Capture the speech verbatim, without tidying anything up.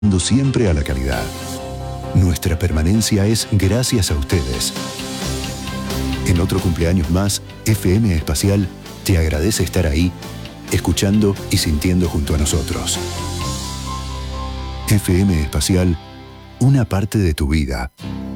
Siempre a la calidad. Nuestra permanencia es gracias a ustedes. En otro cumpleaños más, F M Espacial te agradece estar ahí, escuchando y sintiendo junto a nosotros. F M Espacial, una parte de tu vida.